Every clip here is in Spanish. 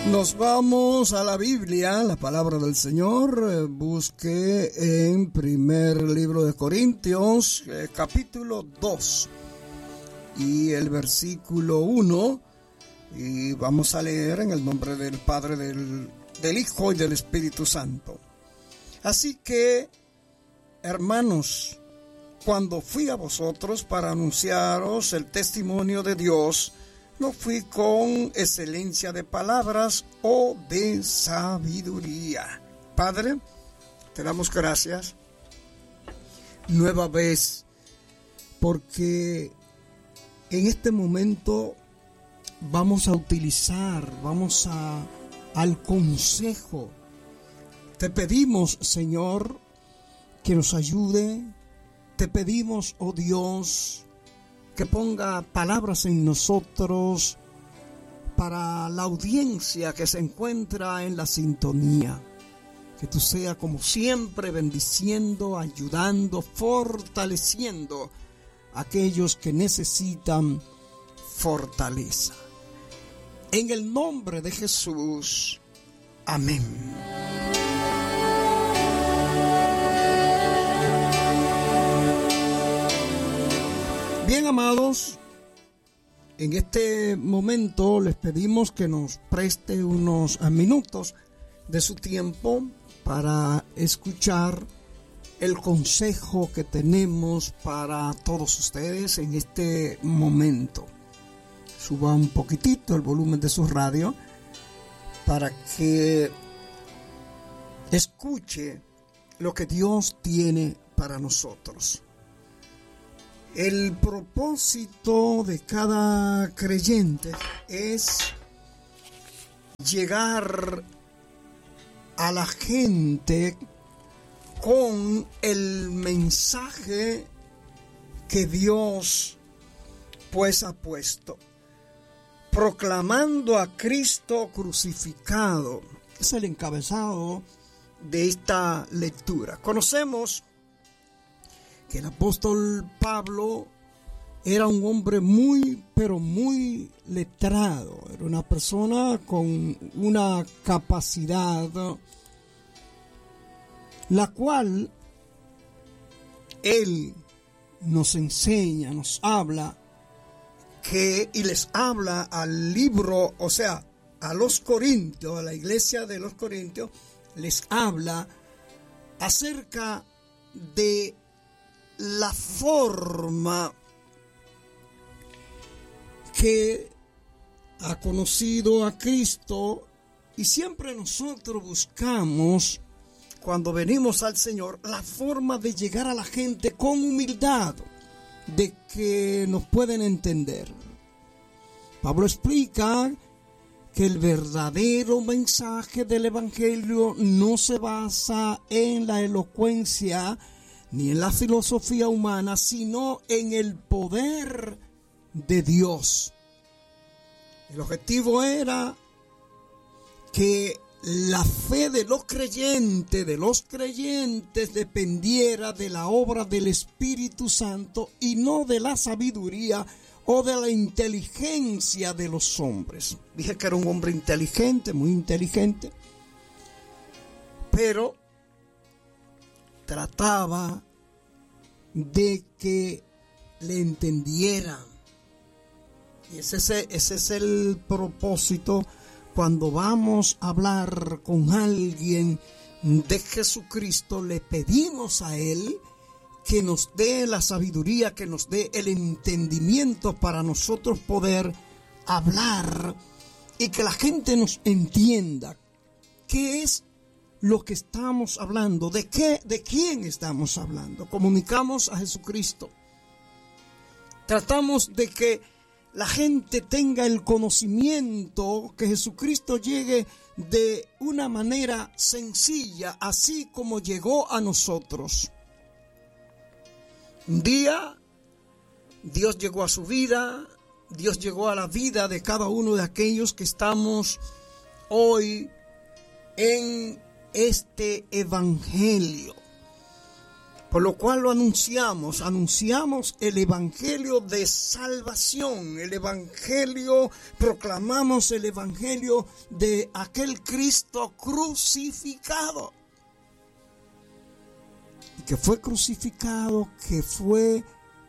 Nos vamos a la Biblia, la palabra del Señor. Busque en primer libro de Corintios, capítulo 2 y el versículo 1. Y vamos a leer en el nombre del Padre, del Hijo y del Espíritu Santo. Así que, hermanos, cuando fui a vosotros para anunciaros el testimonio de Dios, no fui con excelencia de palabras o de sabiduría. Padre, te damos gracias nueva vez, porque en este momento vamos al consejo. Te pedimos, Señor, que nos ayude. Te pedimos, oh Dios, que ponga palabras en nosotros para la audiencia que se encuentra en la sintonía. Que tú seas como siempre bendiciendo, ayudando, fortaleciendo a aquellos que necesitan fortaleza. En el nombre de Jesús. Amén. Bien, amados, en este momento les pedimos que nos preste unos minutos de su tiempo para escuchar el consejo que tenemos para todos ustedes en este momento. Suba un poquitito el volumen de su radio para que escuche lo que Dios tiene para nosotros. El propósito de cada creyente es llegar a la gente con el mensaje que Dios pues ha puesto, proclamando a Cristo crucificado. Es el encabezado de esta lectura. Conocemos que el apóstol Pablo era un hombre muy, pero muy letrado. Era una persona con una capacidad, la cual él nos enseña, nos habla, y les habla al libro, o sea, a los Corintios, a la iglesia de los Corintios, les habla acerca de la forma que ha conocido a Cristo, y siempre nosotros buscamos, cuando venimos al Señor, la forma de llegar a la gente con humildad, de que nos pueden entender. Pablo explica que el verdadero mensaje del Evangelio no se basa en la elocuencia ni en la filosofía humana, sino en el poder de Dios. El objetivo era que la fe de los creyentes dependiera de la obra del Espíritu Santo y no de la sabiduría o de la inteligencia de los hombres. Dije que era un hombre inteligente, muy inteligente, pero trataba de que le entendieran. Y ese es el propósito cuando vamos a hablar con alguien de Jesucristo. Le pedimos a Él que nos dé la sabiduría, que nos dé el entendimiento para nosotros poder hablar y que la gente nos entienda qué es lo que estamos hablando, de quién estamos hablando. Comunicamos a Jesucristo. Tratamos de que la gente tenga el conocimiento, que Jesucristo llegue de una manera sencilla, así como llegó a nosotros. Un día Dios llegó a su vida, Dios llegó a la vida de cada uno de aquellos que estamos hoy en este evangelio. Por lo cual lo anunciamos el evangelio de salvación, proclamamos el evangelio de aquel Cristo crucificado. Que fue crucificado, que fue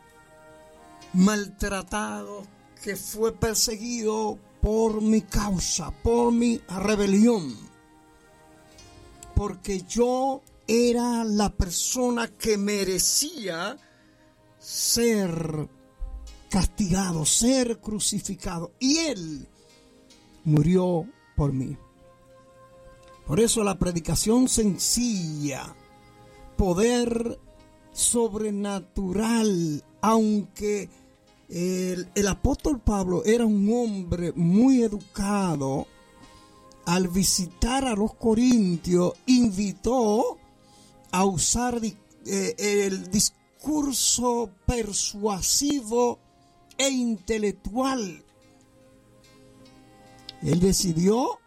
maltratado, que fue perseguido por mi causa, por mi rebelión. Porque yo era la persona que merecía ser castigado, ser crucificado. Y Él murió por mí. Por eso la predicación sencilla, poder sobrenatural, aunque el apóstol Pablo era un hombre muy educado, al visitar a los corintios, invitó a usar el discurso persuasivo e intelectual. Él decidió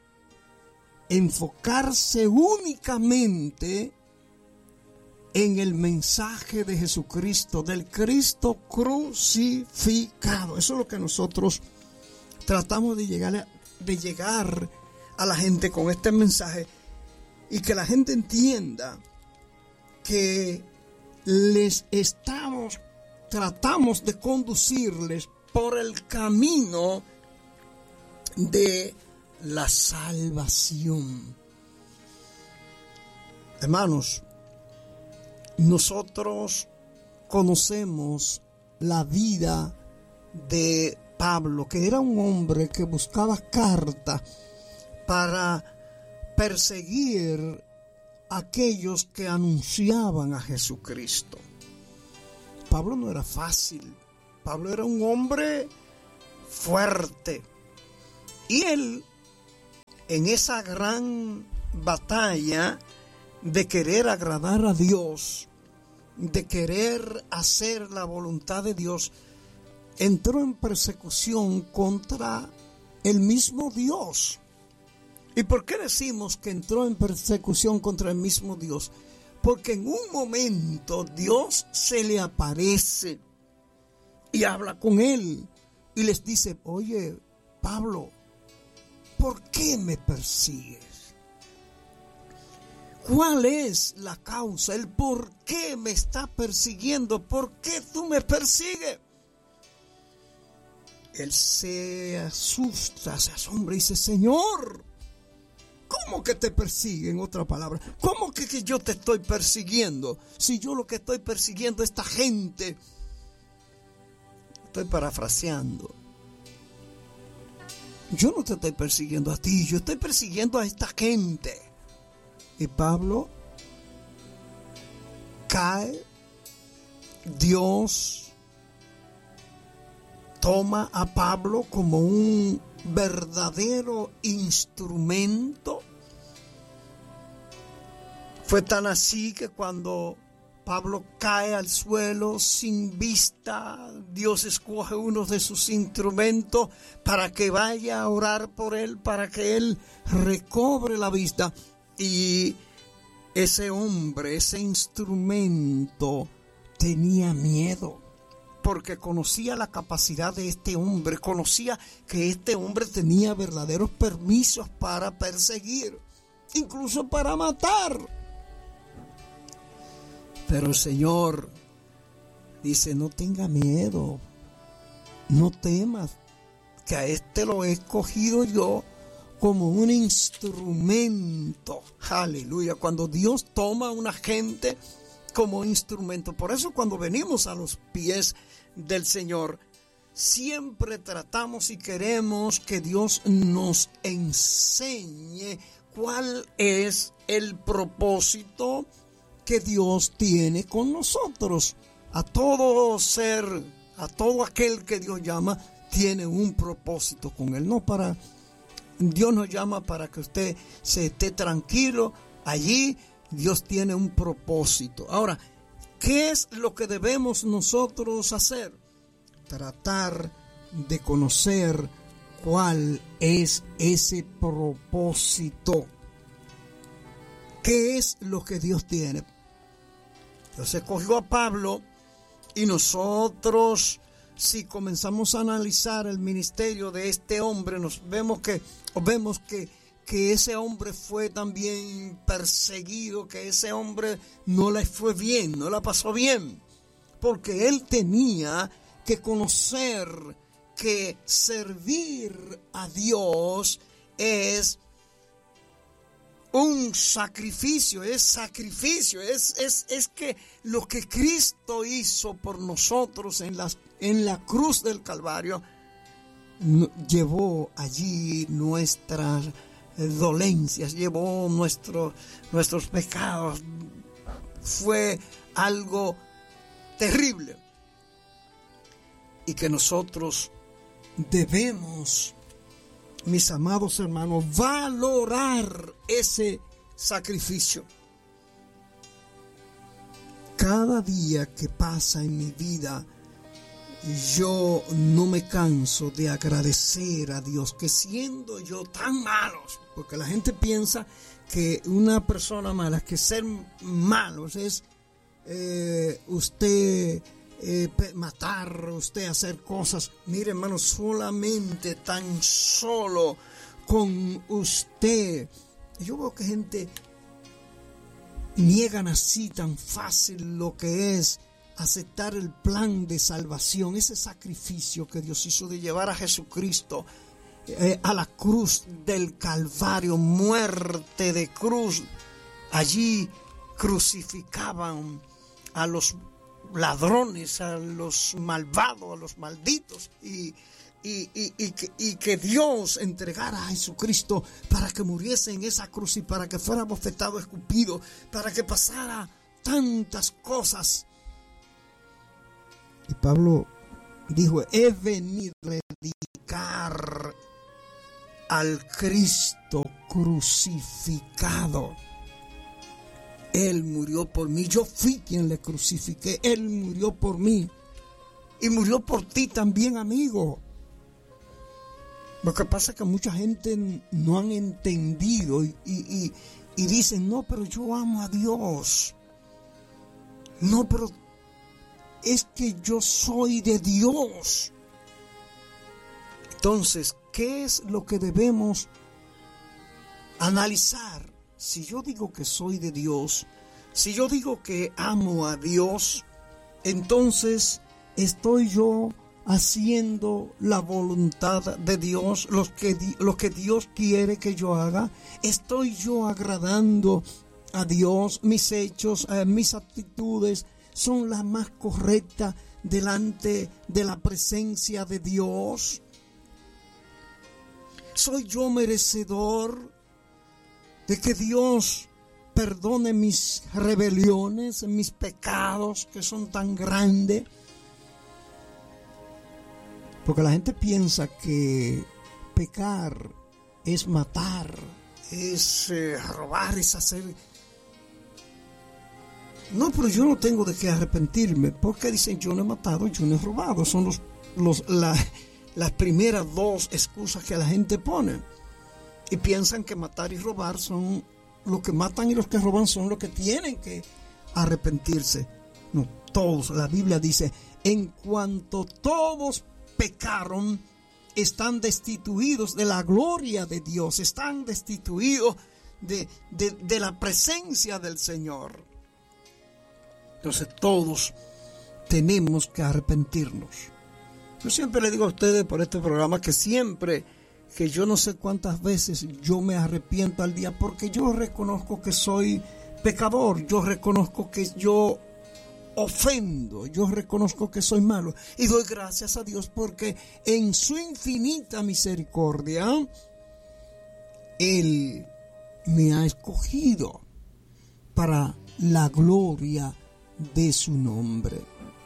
enfocarse únicamente en el mensaje de Jesucristo, del Cristo crucificado. Eso es lo que nosotros tratamos de llegar a la gente con este mensaje, y que la gente entienda que tratamos de conducirles por el camino de la salvación. Hermanos, nosotros conocemos la vida de Pablo, que era un hombre que buscaba cartas para perseguir a aquellos que anunciaban a Jesucristo. Pablo no era fácil. Pablo era un hombre fuerte. Y él, en esa gran batalla de querer agradar a Dios, de querer hacer la voluntad de Dios, entró en persecución contra el mismo Dios. ¿Y por qué decimos que entró en persecución contra el mismo Dios? Porque en un momento Dios se le aparece y habla con él y les dice: oye, Pablo, ¿por qué me persigues? ¿Cuál es la causa? El por qué me está persiguiendo. ¿Por qué tú me persigues? Él se asusta, se asombra y dice: Señor, ¿cómo que te persigue? En otra palabra, ¿cómo que yo te estoy persiguiendo? Si yo lo que estoy persiguiendo a esta gente. Estoy parafraseando. Yo no te estoy persiguiendo a ti, yo estoy persiguiendo a esta gente. Y Pablo cae. Dios toma a Pablo como un verdadero instrumento. Fue tan así que cuando Pablo cae al suelo sin vista, Dios escoge uno de sus instrumentos para que vaya a orar por él, para que él recobre la vista. Y ese hombre, ese instrumento, tenía miedo, porque conocía la capacidad de este hombre, conocía que este hombre tenía verdaderos permisos para perseguir, incluso para matar. Pero el Señor dice: no tenga miedo, no temas, que a este lo he escogido yo como un instrumento. Aleluya. Cuando Dios toma a una gente como instrumento. Por eso cuando venimos a los pies del Señor, siempre tratamos y queremos que Dios nos enseñe cuál es el propósito que Dios tiene con nosotros. A todo ser, a todo aquel que Dios llama, tiene un propósito con él. Dios nos llama para que usted se esté tranquilo. Allí Dios tiene un propósito. Ahora, ¿qué es lo que debemos nosotros hacer? Tratar de conocer cuál es ese propósito. ¿Qué es lo que Dios tiene? Entonces cogió a Pablo, y nosotros, si comenzamos a analizar el ministerio de este hombre, vemos que ese hombre fue también perseguido, que ese hombre no le fue bien, no la pasó bien, porque él tenía que conocer que servir a Dios es un sacrificio, es que lo que Cristo hizo por nosotros en la cruz del Calvario llevó allí nuestras dolencias, llevó nuestros pecados. Fue algo terrible, y que nosotros debemos, mis amados hermanos, valorar ese sacrificio. Cada día que pasa en mi vida, yo no me canso de agradecer a Dios, que siendo yo tan malos, porque la gente piensa que una persona mala, que ser malos es usted matar, usted hacer cosas. Mire, hermano, solamente tan solo con usted, yo veo que gente niegan así tan fácil lo que es aceptar el plan de salvación, ese sacrificio que Dios hizo de llevar a Jesucristo a la cruz del Calvario, muerte de cruz. Allí crucificaban a los ladrones, a los malvados, a los malditos, y que Dios entregara a Jesucristo para que muriese en esa cruz y para que fuera bofetado, escupido, para que pasara tantas cosas. Y Pablo dijo: he venido a predicar al Cristo crucificado. Él murió por mí, yo fui quien le crucifiqué, Él murió por mí y murió por ti también, amigo. Lo que pasa es que mucha gente no han entendido y dicen: no, pero yo amo a Dios. No, pero es que yo soy de Dios. Entonces, ¿qué es lo que debemos analizar? Si yo digo que soy de Dios, si yo digo que amo a Dios, entonces estoy yo haciendo la voluntad de Dios, lo que Dios quiere que yo haga. Estoy yo agradando a Dios, mis hechos, mis actitudes son las más correctas delante de la presencia de Dios. ¿Soy yo merecedor de que Dios perdone mis rebeliones, mis pecados que son tan grandes? Porque la gente piensa que pecar es matar, es robar, es hacer... No, pero yo no tengo de qué arrepentirme, porque dicen: yo no he matado, yo no he robado. Son las primeras dos excusas que la gente pone. Y piensan que matar y robar son los que matan, y los que roban son los que tienen que arrepentirse. No, todos. La Biblia dice: en cuanto todos pecaron, están destituidos de la gloria de Dios, están destituidos de la presencia del Señor. Entonces todos tenemos que arrepentirnos. Yo siempre le digo a ustedes por este programa que siempre, que yo no sé cuántas veces yo me arrepiento al día, porque yo reconozco que soy pecador, yo reconozco que yo ofendo, yo reconozco que soy malo, y doy gracias a Dios porque en su infinita misericordia Él me ha escogido para la gloria de su nombre.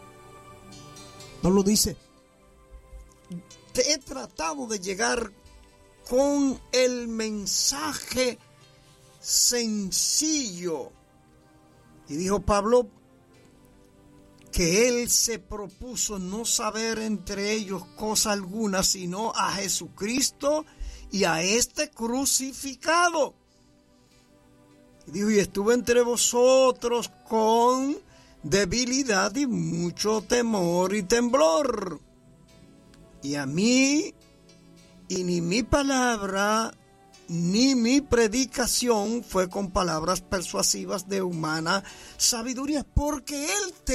Pablo dice: te he tratado de llegar con el mensaje sencillo. Y dijo Pablo que él se propuso no saber entre ellos cosa alguna, sino a Jesucristo y a este crucificado. Y dijo: y estuve entre vosotros con debilidad y mucho temor y temblor. Y a mí, y ni mi palabra, ni mi predicación fue con palabras persuasivas de humana sabiduría, porque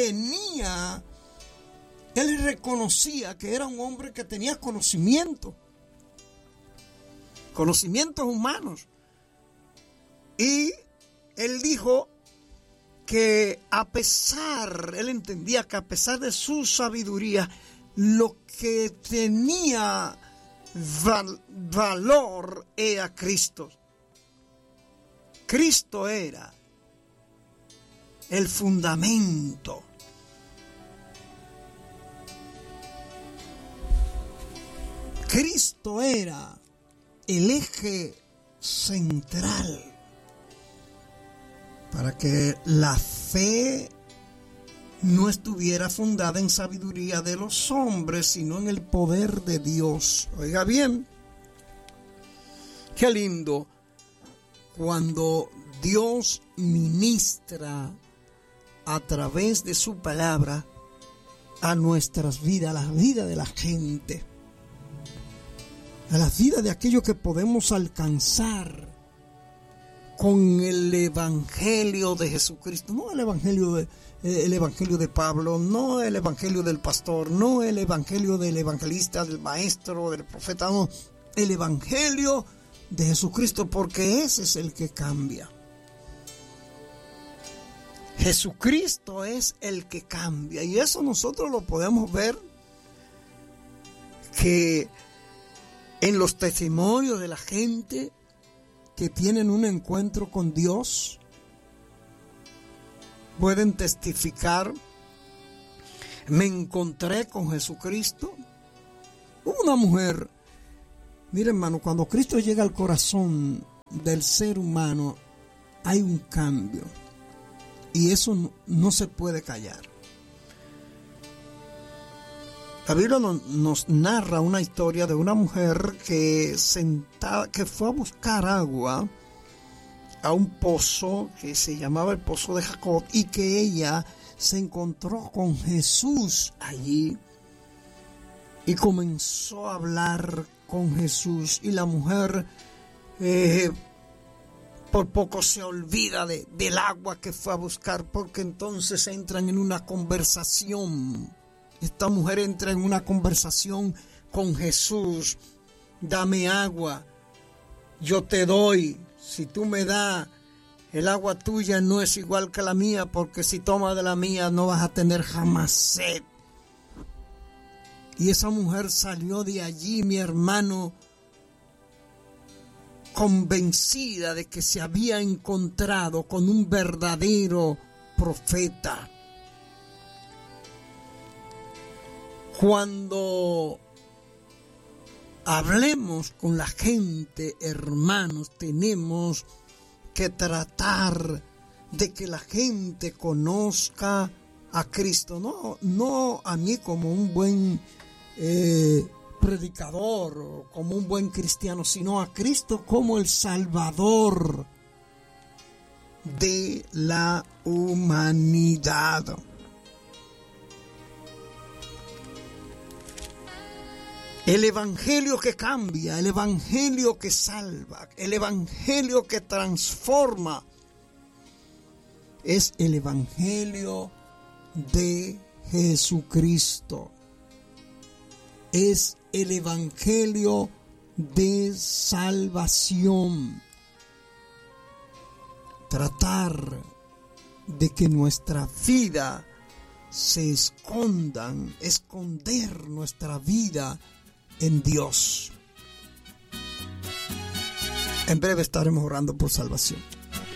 él reconocía que era un hombre que tenía conocimientos humanos. Y él dijo que él entendía que a pesar de su sabiduría, lo que tenía valor era Cristo. Cristo era el fundamento. Cristo era el eje central para que la fe no estuviera fundada en sabiduría de los hombres, sino en el poder de Dios. Oiga bien, qué lindo cuando Dios ministra a través de su palabra a nuestras vidas, a la vida de la gente, a la vida de aquello que podemos alcanzar con el evangelio de Jesucristo, no el evangelio de Pablo, no el evangelio del pastor, no el evangelio del evangelista, del maestro, del profeta, no, el evangelio de Jesucristo, porque ese es el que cambia. Jesucristo es el que cambia, y eso nosotros lo podemos ver que en los testimonios de la gente que tienen un encuentro con Dios, pueden testificar: me encontré con Jesucristo. Una mujer, mire hermano, cuando Cristo llega al corazón del ser humano, hay un cambio, y eso no se puede callar. La Biblia nos narra una historia de una mujer que fue a buscar agua a un pozo que se llamaba el pozo de Jacob, y que ella se encontró con Jesús allí y comenzó a hablar con Jesús, y la mujer por poco se olvida del agua que fue a buscar, porque entonces entran en una conversación. Esta mujer entra en una conversación con Jesús: dame agua, yo te doy. Si tú me das, el agua tuya no es igual que la mía, porque si tomas de la mía no vas a tener jamás sed. Y esa mujer salió de allí, mi hermano, convencida de que se había encontrado con un verdadero profeta. Cuando hablemos con la gente, hermanos, tenemos que tratar de que la gente conozca a Cristo, no a mí como un buen predicador o como un buen cristiano, sino a Cristo como el Salvador de la humanidad. El evangelio que cambia, el evangelio que salva, el evangelio que transforma, es el evangelio de Jesucristo. Es el evangelio de salvación. Tratar de que nuestra vida se esconder nuestra vida en Dios. En breve estaremos orando por salvación.